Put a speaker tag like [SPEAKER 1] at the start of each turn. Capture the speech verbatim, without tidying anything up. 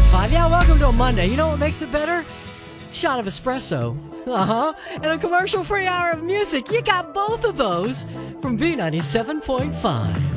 [SPEAKER 1] five. Yeah, welcome to a Monday. You know what makes it better? Shot of espresso. Uh-huh. And a commercial-free hour of music. You got both of those from B ninety-seven point five.